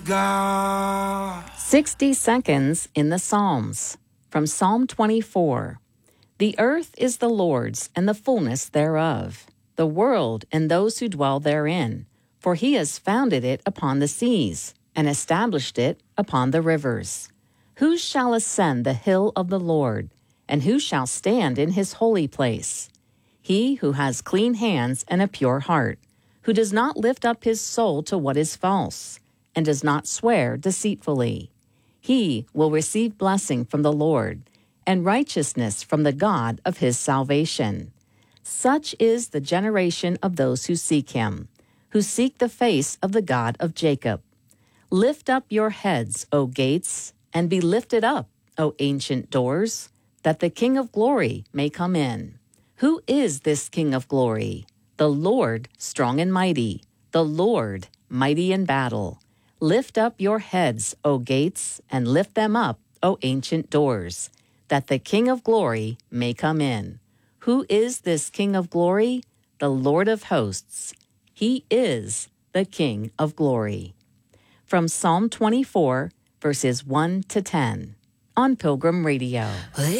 God. 60 seconds in the Psalms. From Psalm 24. The earth is the Lord's and the fullness thereof, the world and those who dwell therein. For he has founded it upon the seas and established it upon the rivers. Who shall ascend the hill of the Lord, and who shall stand in his holy place? He who has clean hands and a pure heart, who does not lift up his soul to what is false, and does not swear deceitfully. He will receive blessing from the Lord, and righteousness from the God of his salvation. Such is the generation of those who seek him, who seek the face of the God of Jacob. Lift up your heads, O gates, and be lifted up, O ancient doors, that the King of glory may come in. Who is this King of glory? The Lord strong and mighty, the Lord mighty in battle. Lift up your heads, O gates, and lift them up, O ancient doors, that the King of glory may come in. Who is this King of glory? The Lord of hosts. He is the King of glory. From Psalm 24, verses 1 to 10, on Pilgrim Radio.